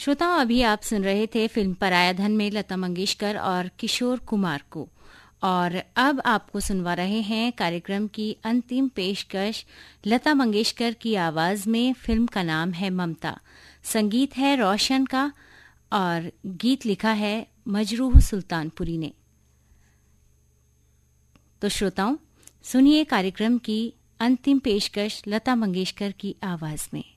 श्रोताओं, अभी आप सुन रहे थे फिल्म पराया धन में लता मंगेशकर और किशोर कुमार को। और अब आपको सुनवा रहे हैं कार्यक्रम की अंतिम पेशकश लता मंगेशकर की आवाज में। फिल्म का नाम है ममता, संगीत है रोशन का और गीत लिखा है मजरूह सुल्तानपुरी ने। तो श्रोताओं, सुनिए कार्यक्रम की अंतिम पेशकश लता मंगेशकर की आवाज में।